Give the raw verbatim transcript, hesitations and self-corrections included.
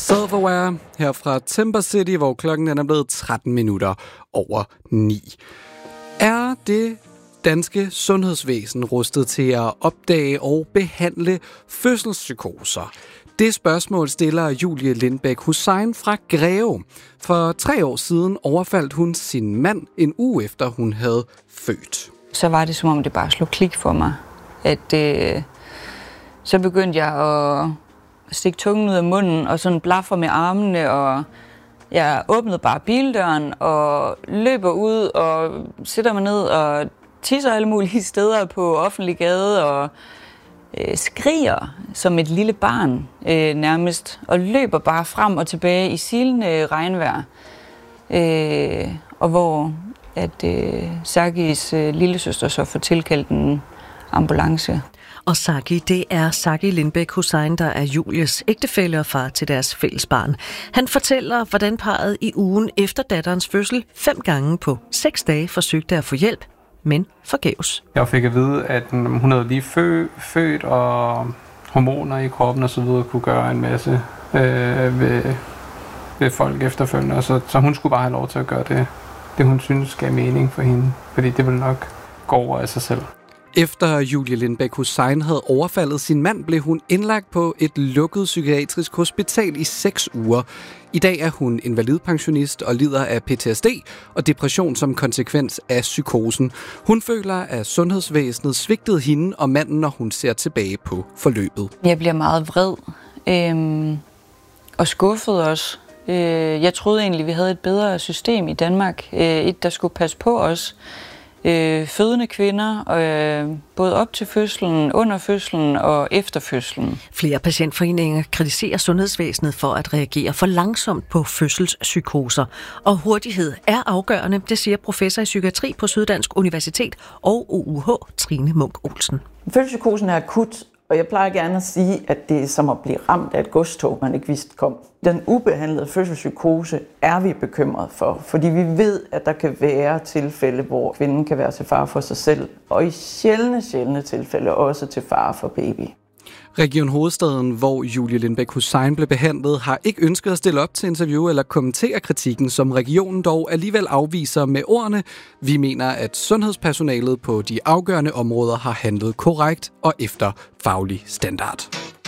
Self-Aware her fra Timber City, hvor klokken er blevet tretten minutter over ni. Er det danske sundhedsvæsen rustet til at opdage og behandle fødselspsykoser? Det spørgsmål stiller Julie Lindbæk Hussein fra Greve. For tre år siden overfaldt hun sin mand en uge efter hun havde født. Så var det som om det bare slog klik for mig. At øh, så begyndte jeg at stikke tungen ud af munden og sådan blaffer med armene, og jeg åbnede bare bildøren og løber ud og sætter mig ned og tisser alle mulige steder på offentlig gade og øh, skriger som et lille barn øh, nærmest, og løber bare frem og tilbage i silende regnvejr. Øh, og hvor at øh, Sakis øh, lillesøster så får tilkaldt en ambulance. Og Saki, det er Saki Lindbæk Hussein, der er Julies ægtefælle og far til deres fælles barn. Han fortæller, hvordan parret i ugen efter datterens fødsel fem gange på seks dage forsøgte at få hjælp, men forgæves. Jeg fik at vide, at hun havde lige fø, født, og hormoner i kroppen og så videre kunne gøre en masse øh, ved, ved folk efterfølgende. Så, så hun skulle bare have lov til at gøre det, det hun synes gav mening for hende, fordi det ville nok gå over af sig selv. Efter Julie Lindbæk Hussein havde overfaldet sin mand, blev hun indlagt på et lukket psykiatrisk hospital i seks uger. I dag er hun invalidpensionist og lider af P T S D og depression som konsekvens af psykosen. Hun føler, at sundhedsvæsenet svigtede hende og manden, når hun ser tilbage på forløbet. Jeg bliver meget vred øhm, og skuffet også. Øh, jeg troede egentlig, vi havde et bedre system i Danmark. Øh, et, der skulle passe på os. Øh, fødende kvinder, øh, både op til fødslen, under fødslen og efter fødslen. Flere patientforeninger kritiserer sundhedsvæsenet for at reagere for langsomt på fødselspsykoser. Og hurtighed er afgørende, det siger professor i psykiatri på Syddansk Universitet og O U H, Trine Munk Olsen. Fødselspsykosen er akut, og jeg plejer gerne at sige, at det er som at blive ramt af et godstog, man ikke vidste kom. Den ubehandlede fødselspsykose er vi bekymret for, fordi vi ved, at der kan være tilfælde, hvor kvinden kan være til fare for sig selv, og i sjældne, sjældne tilfælde også til fare for baby. Region Hovedstaden, hvor Julie Lindbæk Hussein blev behandlet, har ikke ønsket at stille op til interview eller kommentere kritikken, som regionen dog alligevel afviser med ordene: vi mener, at sundhedspersonalet på de afgørende områder har handlet korrekt og efter faglig standard.